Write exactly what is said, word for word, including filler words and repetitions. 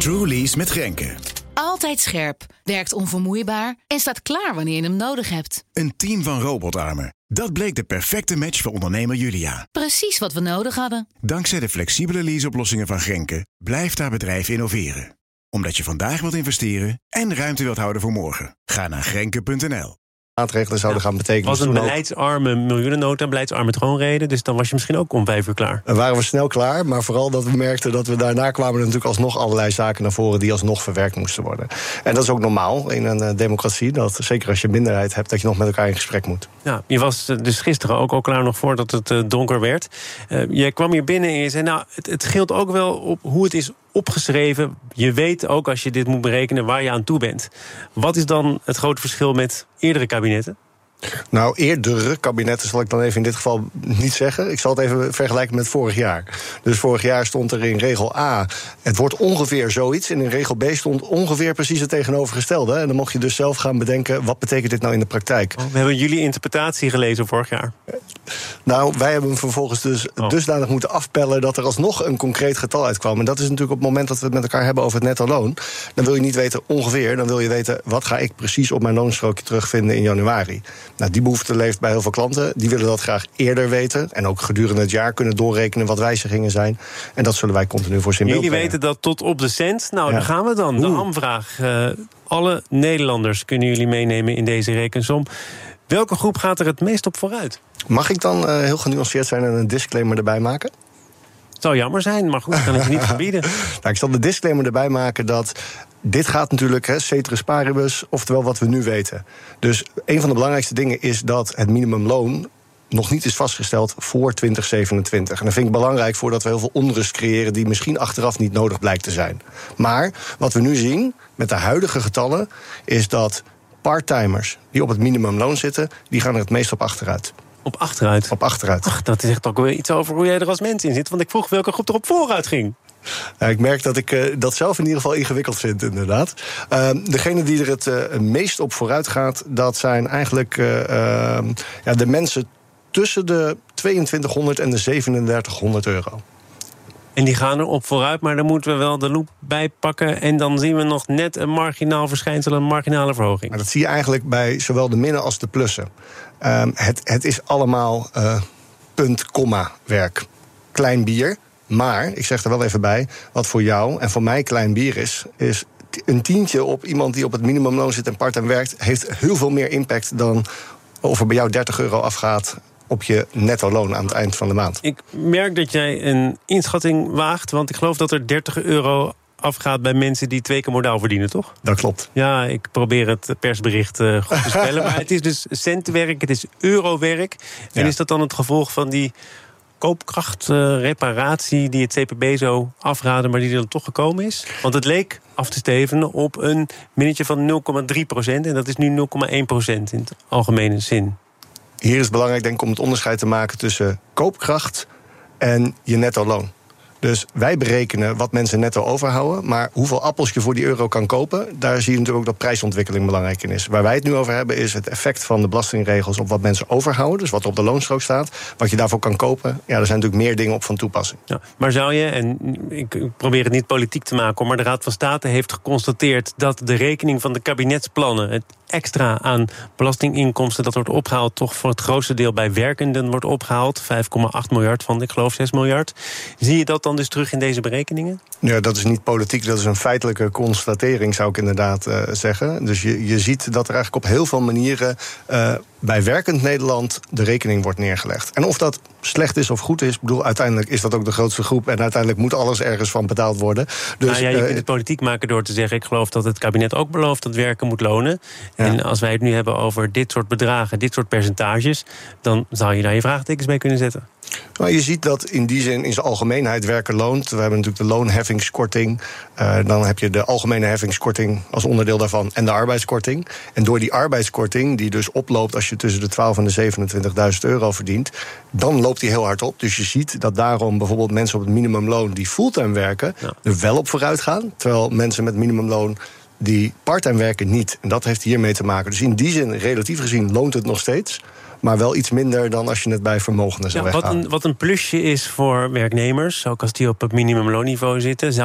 TrueLease met Grenke. Altijd scherp, werkt onvermoeibaar en staat klaar wanneer je hem nodig hebt. Een team van robotarmen. Dat bleek de perfecte match voor ondernemer Julia. Precies wat we nodig hadden. Dankzij de flexibele leaseoplossingen van Grenke blijft haar bedrijf innoveren. Omdat je vandaag wilt investeren en ruimte wilt houden voor morgen. Ga naar grenke punt n l. Maatregelen zouden ja. gaan betekenen. Het was een beleidsarme miljoenennota, beleidsarme troonrede. Dus dan was je misschien ook om vijf uur klaar. Dan waren we snel klaar, maar vooral dat we merkten dat we daarna kwamen er natuurlijk alsnog allerlei zaken naar voren die alsnog verwerkt moesten worden. En dat is ook normaal in een uh, democratie, dat zeker als je minderheid hebt, dat je nog met elkaar in gesprek moet. Ja, je was dus gisteren ook al klaar nog voordat het uh, donker werd. Uh, jij kwam hier binnen en je zei, nou, het, het scheelt ook wel op hoe het is opgeschreven. Je weet ook als je dit moet berekenen waar je aan toe bent. Wat is dan het grote verschil met eerdere kabinetten? Nou, eerdere kabinetten zal ik dan even in dit geval niet zeggen. Ik zal het even vergelijken met vorig jaar. Dus vorig jaar stond er in regel A, het wordt ongeveer zoiets. En in regel B stond ongeveer precies het tegenovergestelde. En dan mocht je dus zelf gaan bedenken, wat betekent dit nou in de praktijk? Oh, we hebben jullie interpretatie gelezen vorig jaar. Nou, wij hebben hem vervolgens dus oh. dusdanig moeten afpellen dat er alsnog een concreet getal uitkwam. En dat is natuurlijk op het moment dat we het met elkaar hebben over het netto loon. Dan wil je niet weten ongeveer, dan wil je weten, wat ga ik precies op mijn loonstrookje terugvinden in januari. Nou, die behoefte leeft bij heel veel klanten. Die willen dat graag eerder weten. En ook gedurende het jaar kunnen doorrekenen wat wijzigingen zijn. En dat zullen wij continu voor zijn beeld Jullie brengen. weten dat tot op de cent. Nou, ja. daar gaan we dan. De Oeh. hamvraag. Uh, alle Nederlanders kunnen jullie meenemen in deze rekensom. Welke groep gaat er het meest op vooruit? Mag ik dan uh, heel genuanceerd zijn en een disclaimer erbij maken? Het zou jammer zijn, maar goed, ik kan het niet verbieden. Nou, ik zal de disclaimer erbij maken dat dit gaat natuurlijk, hè, ceteris paribus, oftewel wat we nu weten. Dus een van de belangrijkste dingen is dat het minimumloon nog niet is vastgesteld voor twintig zevenentwintig. En dat vind ik belangrijk voordat we heel veel onrust creëren die misschien achteraf niet nodig blijkt te zijn. Maar wat we nu zien met de huidige getallen is dat parttimers die op het minimumloon zitten, die gaan er het meest op achteruit. Op achteruit? Op achteruit. Ach, dat zegt ook weer iets over hoe jij er als mens in zit. Want ik vroeg welke groep er op vooruit ging. Ja, ik merk dat ik uh, dat zelf in ieder geval ingewikkeld vind, inderdaad. Uh, degene die er het uh, meest op vooruit gaat, dat zijn eigenlijk uh, uh, ja, de mensen tussen de tweeëntwintighonderd en de zevenendertighonderd euro. En die gaan er op vooruit, maar dan moeten we wel de loep bij pakken. En dan zien we nog net een marginaal verschijnsel, een marginale verhoging. Maar dat zie je eigenlijk bij zowel de minnen als de plussen. Um, het, het is allemaal uh, punt-komma-werk. Klein bier, maar, ik zeg er wel even bij, wat voor jou en voor mij klein bier is, is een tientje op iemand die op het minimumloon zit en part-time werkt, heeft heel veel meer impact dan of er bij jou dertig euro afgaat op je netto loon aan het eind van de maand. Ik merk dat jij een inschatting waagt, want ik geloof dat er dertig euro afgaat bij mensen die twee keer modaal verdienen, toch? Dat klopt. Ja, ik probeer het persbericht uh, goed te spellen. Maar het is dus centwerk, het is eurowerk. En ja. Is dat dan het gevolg van die koopkrachtreparatie uh, die het C P B zo afraadde, maar die er dan toch gekomen is? Want het leek af te stevenen op een minnetje van nul komma drie procent. En dat is nu nul komma één procent in het algemene zin. Hier is het belangrijk, denk ik, om het onderscheid te maken tussen koopkracht en je netto loon. Dus wij berekenen wat mensen netto overhouden, maar hoeveel appels je voor die euro kan kopen, daar zie je natuurlijk ook dat prijsontwikkeling belangrijk in is. Waar wij het nu over hebben is het effect van de belastingregels op wat mensen overhouden, dus wat er op de loonstrook staat, wat je daarvoor kan kopen. Ja, er zijn natuurlijk meer dingen op van toepassing. Ja, maar zou je, en ik probeer het niet politiek te maken, maar de Raad van State heeft geconstateerd dat de rekening van de kabinetsplannen, het extra aan belastinginkomsten dat wordt opgehaald, toch voor het grootste deel bij werkenden wordt opgehaald. vijf komma acht miljard van, ik geloof, zes miljard. Zie je dat dan dus terug in deze berekeningen? Ja, dat is niet politiek, dat is een feitelijke constatering, zou ik inderdaad uh, zeggen. Dus je, je ziet dat er eigenlijk op heel veel manieren uh, bij werkend Nederland de rekening wordt neergelegd. En of dat slecht is of goed is, bedoel, uiteindelijk is dat ook de grootste groep en uiteindelijk moet alles ergens van betaald worden. Dus, nou ja, je uh, kunt het politiek maken door te zeggen, ik geloof dat het kabinet ook belooft dat werken moet lonen. Ja. En als wij het nu hebben over dit soort bedragen, dit soort percentages, dan zou je daar je vraagtekens bij kunnen zetten. Nou, je ziet dat in die zin in zijn algemeenheid werken loont. We hebben natuurlijk de loonheffingskorting. Uh, dan heb je de algemene heffingskorting als onderdeel daarvan en de arbeidskorting. En door die arbeidskorting, die dus oploopt als je tussen de twaalf en de zevenentwintigduizend euro verdient, dan loopt die heel hard op. Dus je ziet dat daarom bijvoorbeeld mensen op het minimumloon die fulltime werken, ja, er wel op vooruit gaan. Terwijl mensen met minimumloon die parttime werken niet. En dat heeft hiermee te maken. Dus in die zin, relatief gezien, loont het nog steeds. Maar wel iets minder dan als je het bij vermogenden zou ja, weggaan. Wat een, wat een plusje is voor werknemers, ook als die op het minimumloonniveau zitten,